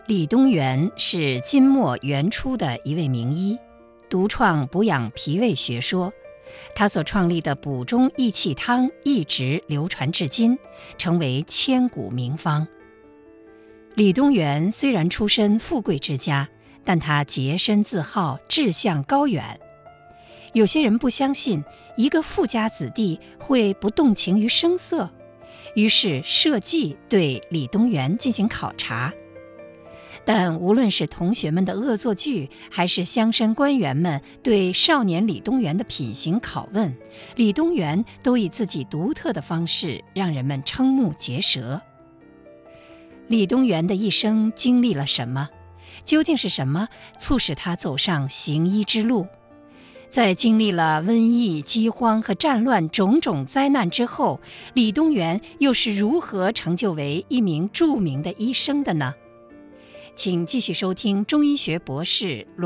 李东垣是金末元初的一位名医，独创补养脾胃学说。他所创立的补中益气汤一直流传至今，成为千古名方。李东垣虽然出身富贵之家，但他洁身自好，志向高远。有些人不相信一个富家子弟会不动情于声色，于是设计对李东垣进行考察。但无论是同学们的恶作剧，还是乡绅官员们对少年李东垣的品行拷问，李东垣都以自己独特的方式让人们瞠目结舌。李东垣的一生经历了什么？究竟是什么促使他走上行医之路？在经历了瘟疫、饥荒和战乱种种灾难之后，李东垣又是如何成就为一名著名的医生的呢？请继续收听中医学博士罗